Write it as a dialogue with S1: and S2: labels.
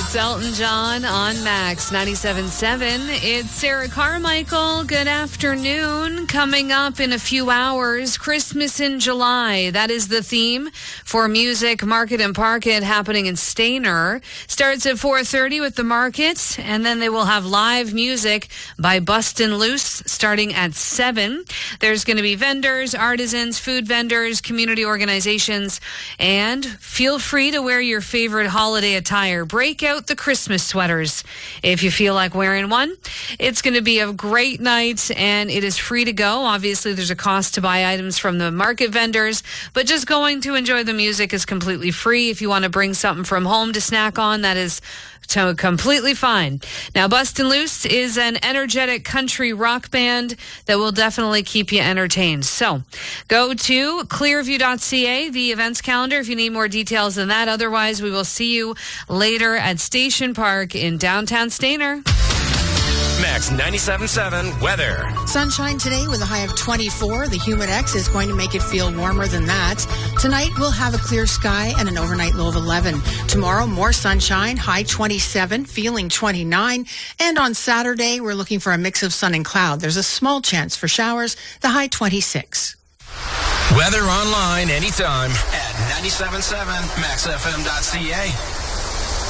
S1: It's Elton John on Max 97.7. It's Sarah Carmichael. Good afternoon. Coming up in a few hours, Christmas in July. That is the theme for Music Market and Park It happening in Stayner. Starts at 4:30 with the market, and then they will have live music by Bustin' Loose starting at 7. There's going to be vendors, artisans, food vendors, community organizations, and feel free to wear your favorite holiday attire. Break out the Christmas sweaters if you feel like wearing one. It's going to be a great night, and it is free to go. Obviously, there's a cost to buy items from the market vendors, but just going to enjoy the music is completely free. If you want to bring something from home to snack on, that is completely fine. Now, Bustin' Loose is an energetic country rock band that will definitely keep you entertained. So go to clearview.ca, the events calendar, if you need more details than that. Otherwise, we will see you later at Station Park in downtown Stayner.
S2: Max 97.7 weather.
S3: Sunshine today with a high of 24. The humid X is going to make it feel warmer than that. Tonight we'll have a clear sky and an overnight low of 11. Tomorrow more sunshine, high 27, feeling 29. And on Saturday we're looking for a mix of sun and cloud. There's a small chance for showers, the high 26.
S2: Weather online anytime at 97.7maxfm.ca.